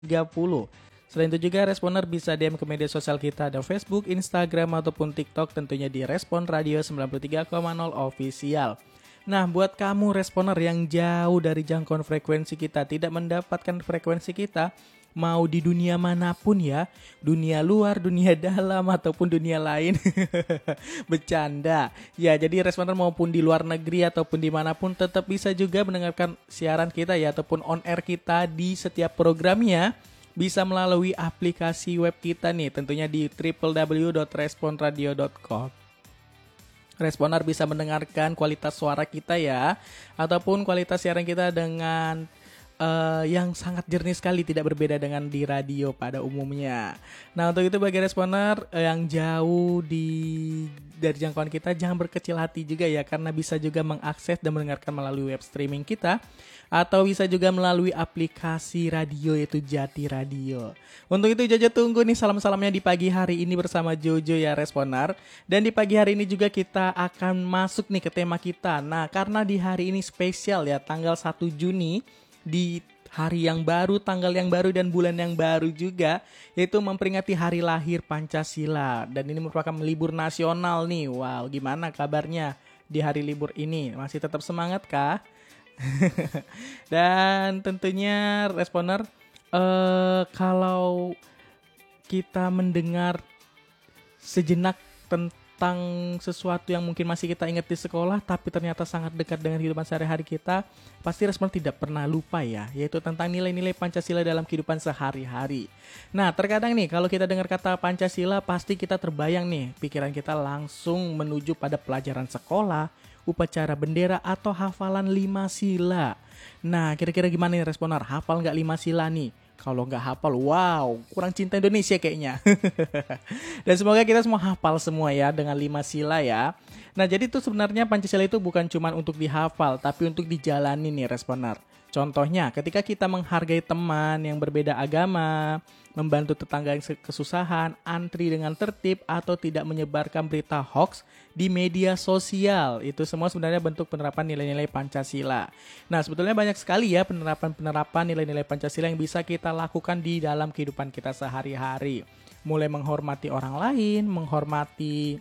30. Selain itu juga Responer bisa DM ke media sosial kita, ada Facebook, Instagram, ataupun TikTok, tentunya di Respon Radio 93,0 Official. Nah, buat kamu Responer yang jauh dari jangkauan frekuensi kita, tidak mendapatkan frekuensi kita, mau di dunia manapun ya, dunia luar, dunia dalam, ataupun dunia lain. Bercanda. Ya, jadi Responer maupun di luar negeri ataupun dimanapun tetap bisa juga mendengarkan siaran kita ya, ataupun on air kita di setiap programnya. Bisa melalui aplikasi web kita nih, tentunya di www.responradio.com. Responer bisa mendengarkan kualitas suara kita ya, ataupun kualitas siaran kita dengan yang sangat jernih sekali, tidak berbeda dengan di radio pada umumnya. Nah, untuk itu bagi Responer yang jauh dari jangkauan kita, jangan berkecil hati juga ya, karena bisa juga mengakses dan mendengarkan melalui web streaming kita, atau bisa juga melalui aplikasi radio yaitu Jati Radio. Untuk itu Jojo tunggu nih salam-salamnya di pagi hari ini bersama Jojo ya Responer. Dan di pagi hari ini juga kita akan masuk nih ke tema kita. Nah, karena di hari ini spesial ya, tanggal 1 Juni, di hari yang baru, tanggal yang baru, dan bulan yang baru juga, yaitu memperingati hari lahir Pancasila. Dan ini merupakan libur nasional nih. Wow, gimana kabarnya di hari libur ini? Masih tetap semangat kah? Dan tentunya Responer, kalau kita mendengar sejenak tentang sesuatu yang mungkin masih kita ingat di sekolah tapi ternyata sangat dekat dengan kehidupan sehari-hari kita, pasti Responer tidak pernah lupa ya, yaitu tentang nilai-nilai Pancasila dalam kehidupan sehari-hari. Nah, terkadang nih kalau kita dengar kata Pancasila, pasti kita terbayang nih, pikiran kita langsung menuju pada pelajaran sekolah, upacara bendera, atau hafalan 5 sila. Nah, kira-kira gimana nih Responer? Hafal nggak 5 sila nih? Kalau nggak hafal, wow, kurang cinta Indonesia kayaknya. Dan semoga kita semua hafal semua ya dengan 5 sila ya. Nah, jadi itu sebenarnya Pancasila itu bukan cuma untuk dihafal, tapi untuk dijalani nih Responer. Contohnya, ketika kita menghargai teman yang berbeda agama, membantu tetangga yang kesusahan, antri dengan tertib, atau tidak menyebarkan berita hoax di media sosial. Itu semua sebenarnya bentuk penerapan nilai-nilai Pancasila. Nah, sebetulnya banyak sekali ya penerapan nilai-nilai Pancasila yang bisa kita lakukan di dalam kehidupan kita sehari-hari. Mulai menghormati orang lain, menghormati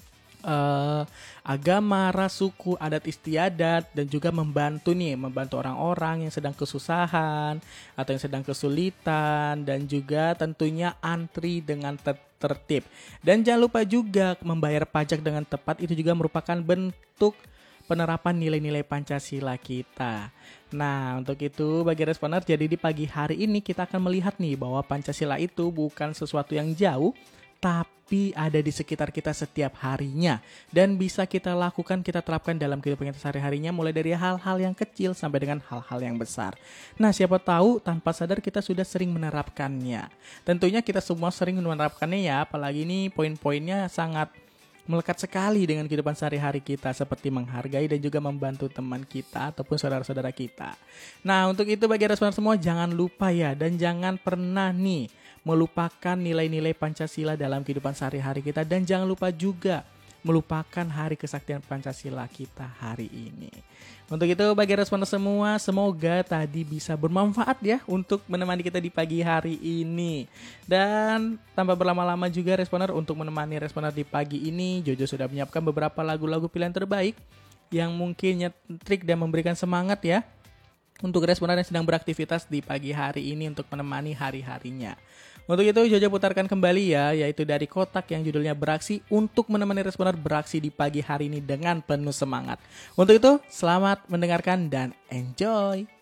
agama, ras, suku, adat istiadat, dan juga membantu orang-orang yang sedang kesusahan atau yang sedang kesulitan, dan juga tentunya antri dengan tertib. Dan jangan lupa juga membayar pajak dengan tepat, itu juga merupakan bentuk penerapan nilai-nilai Pancasila kita. Nah, untuk itu bagi Responer, jadi di pagi hari ini kita akan melihat nih bahwa Pancasila itu bukan sesuatu yang jauh, tapi ada di sekitar kita setiap harinya, dan bisa kita lakukan, kita terapkan dalam kehidupan kita sehari-harinya, mulai dari hal-hal yang kecil sampai dengan hal-hal yang besar. Nah, siapa tahu tanpa sadar kita sudah sering menerapkannya. Tentunya kita semua sering menerapkannya ya, apalagi ini poin-poinnya sangat melekat sekali dengan kehidupan sehari-hari kita, seperti menghargai dan juga membantu teman kita ataupun saudara-saudara kita. Nah, untuk itu bagi Responer semua, jangan lupa ya, dan jangan pernah nih melupakan nilai-nilai Pancasila dalam kehidupan sehari-hari kita, dan jangan lupa juga melupakan hari kesaktian Pancasila kita hari ini. Untuk itu bagi Responer semua, semoga tadi bisa bermanfaat ya untuk menemani kita di pagi hari ini. Dan tanpa berlama-lama juga Responer, untuk menemani Responer di pagi ini, Jojo sudah menyiapkan beberapa lagu-lagu pilihan terbaik yang mungkin nyetrik dan memberikan semangat ya untuk Responer yang sedang beraktivitas di pagi hari ini untuk menemani hari-harinya. Untuk itu Jojo putarkan kembali ya, yaitu dari Kotak yang judulnya Beraksi, untuk menemani Responer beraksi di pagi hari ini dengan penuh semangat. Untuk itu selamat mendengarkan dan enjoy.